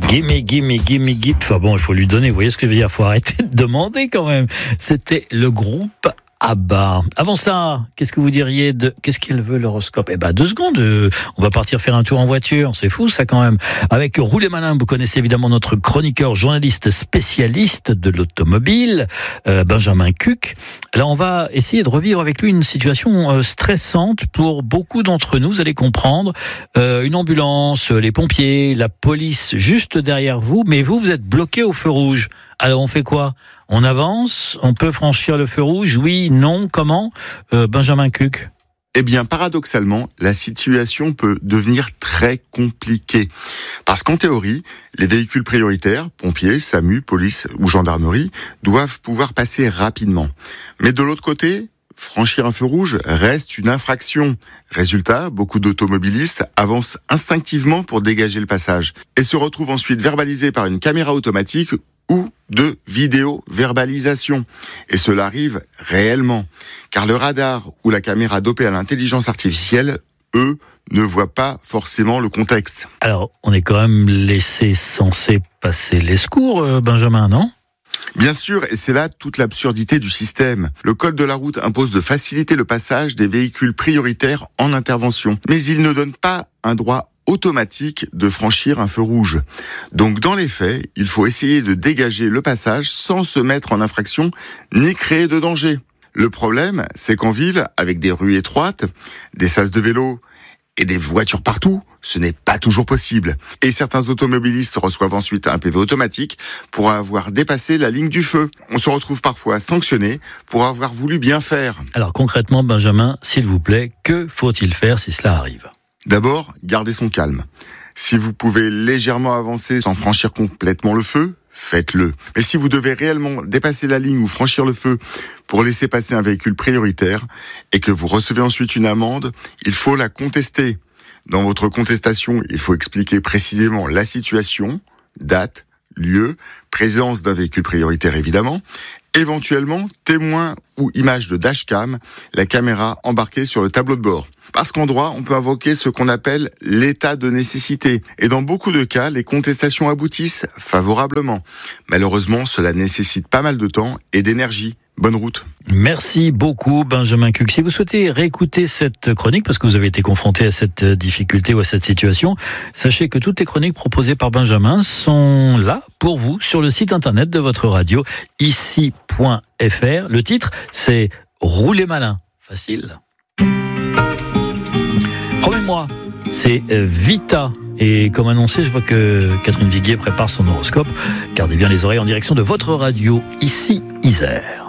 Gimme. Enfin bon, il faut lui donner, vous voyez ce que je veux dire, il faut arrêter de demander quand même. C'était le groupe ABBA. Avant ça, qu'est-ce que vous diriez de... Qu'est-ce qu'elle veut l'horoscope ? 2 secondes, on va partir faire un tour en voiture, c'est fou ça quand même. Avec Rouler Malin, vous connaissez évidemment notre chroniqueur, journaliste spécialiste de l'automobile, Benjamin Cuc. Là, on va essayer de revivre avec lui une situation stressante pour beaucoup d'entre nous, vous allez comprendre. Une ambulance, les pompiers, la police juste derrière vous, mais vous êtes bloqué au feu rouge. Alors on fait quoi ? On avance ? On peut franchir le feu rouge ? Oui, non, comment ? Benjamin Cuc. Eh bien, paradoxalement, la situation peut devenir très compliquée. Parce qu'en théorie, les véhicules prioritaires, pompiers, SAMU, police ou gendarmerie, doivent pouvoir passer rapidement. Mais de l'autre côté, franchir un feu rouge reste une infraction. Résultat, beaucoup d'automobilistes avancent instinctivement pour dégager le passage et se retrouvent ensuite verbalisés par une caméra automatique ou de vidéo-verbalisation. Et cela arrive réellement, car le radar ou la caméra dopée à l'intelligence artificielle, eux, ne voient pas forcément le contexte. Alors, on est quand même censé passer les secours, Benjamin, non ? Bien sûr, et c'est là toute l'absurdité du système. Le code de la route impose de faciliter le passage des véhicules prioritaires en intervention, mais il ne donne pas un droit automatique de franchir un feu rouge. Donc dans les faits, il faut essayer de dégager le passage sans se mettre en infraction ni créer de danger. Le problème, c'est qu'en ville, avec des rues étroites, des sas de vélo et des voitures partout, ce n'est pas toujours possible. Et certains automobilistes reçoivent ensuite un PV automatique pour avoir dépassé la ligne du feu. On se retrouve parfois sanctionné pour avoir voulu bien faire. Alors concrètement, Benjamin, s'il vous plaît, que faut-il faire si cela arrive ? D'abord, gardez son calme. Si vous pouvez légèrement avancer sans franchir complètement le feu, faites-le. Mais si vous devez réellement dépasser la ligne ou franchir le feu pour laisser passer un véhicule prioritaire et que vous recevez ensuite une amende, il faut la contester. Dans votre contestation, il faut expliquer précisément la situation, date, lieu, présence d'un véhicule prioritaire évidemment, éventuellement témoin ou image de dashcam, la caméra embarquée sur le tableau de bord. Parce qu'en droit, on peut invoquer ce qu'on appelle l'état de nécessité. Et dans beaucoup de cas, les contestations aboutissent favorablement. Malheureusement, cela nécessite pas mal de temps et d'énergie. Bonne route. Merci beaucoup, Benjamin Cuc. Si vous souhaitez réécouter cette chronique, parce que vous avez été confronté à cette difficulté ou à cette situation, sachez que toutes les chroniques proposées par Benjamin sont là pour vous sur le site internet de votre radio, ici.fr. Le titre, c'est Rouler Malin. Facile. Promets-moi, c'est Vita. Et comme annoncé, je vois que Catherine Viguier prépare son horoscope. Gardez bien les oreilles en direction de votre radio, ici Isère.